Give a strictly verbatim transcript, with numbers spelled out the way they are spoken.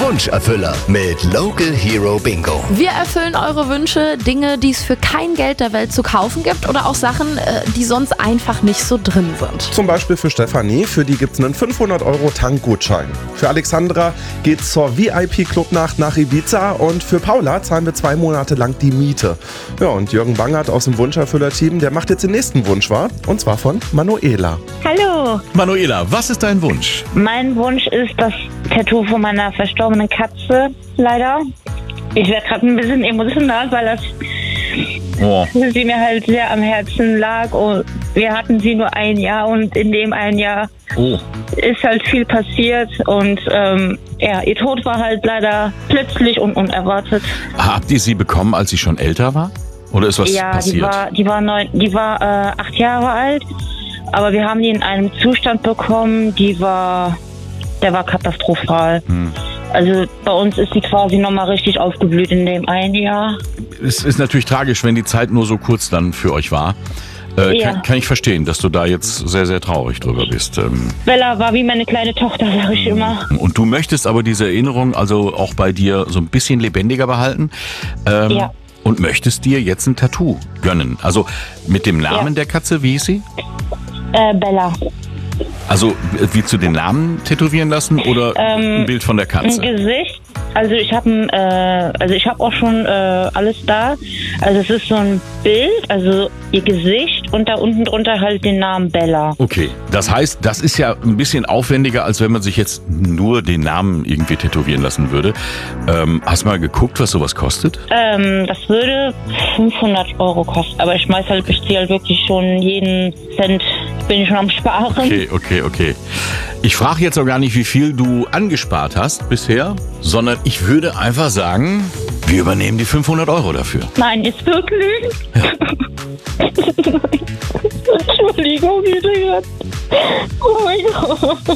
Wunscherfüller mit Local Hero Bingo. Wir erfüllen eure Wünsche, Dinge, die es für kein Geld der Welt zu kaufen gibt oder auch Sachen, äh, die sonst einfach nicht so drin sind. Zum Beispiel für Stefanie, für die gibt es einen fünfhundert Euro Tankgutschein. Für Alexandra geht's zur V I P-Clubnacht nach Ibiza und für Paula zahlen wir zwei Monate lang die Miete. Ja, und Jürgen Bangert aus dem Wunscherfüller-Team, der macht jetzt den nächsten Wunsch wahr, und zwar von Manuela. Hallo, Manuela, was ist dein Wunsch? mein Wunsch ist das Tattoo von meiner verstorbenen Katze, leider. Ich werde gerade ein bisschen emotional, weil das Oh. sie mir halt sehr am Herzen lag. Und wir hatten sie nur ein Jahr und in dem ein Jahr Oh. ist halt viel passiert. Und ähm, ja, ihr Tod war halt leider plötzlich und unerwartet. Habt ihr sie bekommen, als sie schon älter war? Oder ist was ja, passiert? die war, die war neun, die war äh, acht Jahre alt. Aber wir haben die in einem Zustand bekommen, die war, der war katastrophal. Hm. Also bei uns ist sie quasi nochmal richtig aufgeblüht in dem einen Jahr. Es ist natürlich tragisch, wenn die Zeit nur so kurz dann für euch war. Äh, Ja. kann, kann ich verstehen, dass du da jetzt sehr, sehr traurig drüber bist. Ähm, Bella war wie meine kleine Tochter, sage ich immer. und du möchtest aber diese Erinnerung also auch bei dir so ein bisschen lebendiger behalten. Ähm, Ja. Und möchtest dir jetzt ein Tattoo gönnen. Also mit dem Namen Ja. der Katze, wie hieß sie? Äh, Bella. Also willst du den Namen tätowieren lassen oder Ähm, ein Bild von der Ein Katze? Gesicht. Also ich habe äh, also ich habe auch schon äh, alles da. Also es ist so ein Bild, also ihr Gesicht und da unten drunter halt den Namen Bella. Okay, das heißt, das ist ja ein bisschen aufwendiger, als wenn man sich jetzt nur den Namen irgendwie tätowieren lassen würde. Ähm, hast du mal geguckt, was sowas kostet? Ähm, das würde fünfhundert Euro kosten. Aber ich schmeiß halt, ich ziehe halt wirklich schon jeden Cent, bin ich schon am Sparen. Okay, okay, okay. Ich frage jetzt auch gar nicht, wie viel du angespart hast bisher, sondern ich würde einfach sagen, wir übernehmen die fünfhundert Euro dafür. Nein, ist wirklich? Ja. Entschuldigung, bitte. Oh mein Gott.